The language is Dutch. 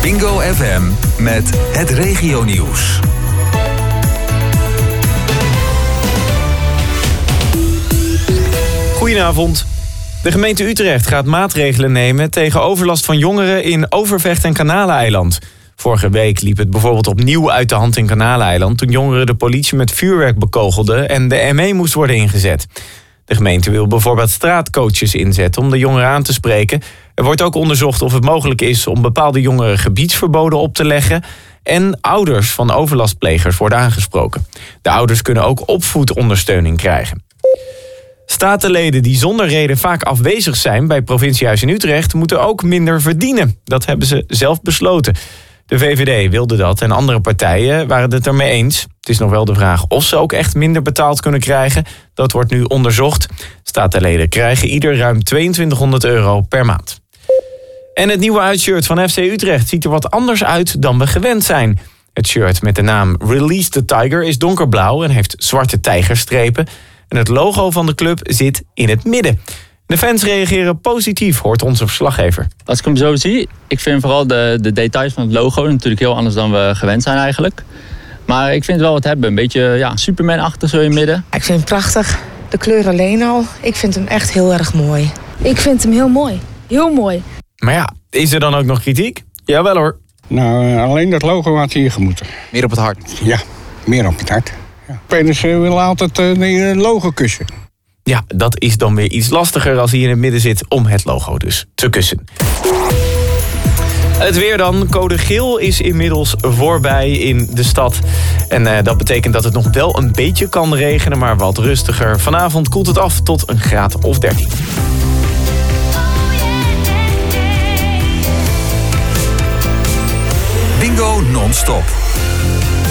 Bingo FM met het regionieuws. Goedenavond. De gemeente Utrecht gaat maatregelen nemen tegen overlast van jongeren in Overvecht en Kanaleneiland. Vorige week liep het bijvoorbeeld opnieuw uit de hand in Kanaleneiland toen jongeren de politie met vuurwerk bekogelden en de ME moest worden ingezet. De gemeente wil bijvoorbeeld straatcoaches inzetten om de jongeren aan te spreken. Er wordt ook onderzocht of het mogelijk is om bepaalde jongeren gebiedsverboden op te leggen. En ouders van overlastplegers worden aangesproken. De ouders kunnen ook opvoedondersteuning krijgen. Statenleden die zonder reden vaak afwezig zijn bij provinciehuis in Utrecht moeten ook minder verdienen. Dat hebben ze zelf besloten. De VVD wilde dat en andere partijen waren het ermee eens. Het is nog wel de vraag of ze ook echt minder betaald kunnen krijgen. Dat wordt nu onderzocht. Statenleden krijgen ieder ruim €2200 per maand. En het nieuwe uitshirt van FC Utrecht ziet er wat anders uit dan we gewend zijn. Het shirt met de naam Release the Tiger is donkerblauw en heeft zwarte tijgerstrepen. En het logo van de club zit in het midden. De fans reageren positief, hoort onze verslaggever. Als ik hem zo zie, ik vind vooral de details van het logo natuurlijk heel anders dan we gewend zijn eigenlijk. Maar ik vind het wel wat hebben, een beetje Superman-achtig zo in het midden. Ik vind het prachtig. De kleur alleen al, ik vind hem echt heel erg mooi. Ik vind hem heel mooi. Heel mooi. Maar ja, is er dan ook nog kritiek? Jawel hoor. Nou, alleen dat logo had hier gemoeten. Meer op het hart? Ja, meer op het hart. Ja. Spelers willen altijd een logo kussen. Ja, dat is dan weer iets lastiger als hij in het midden zit om het logo dus te kussen. Het weer dan. Code geel is inmiddels voorbij in de stad. En dat betekent dat het nog wel een beetje kan regenen, maar wat rustiger. Vanavond koelt het af tot een graad of 13. Bingo non-stop.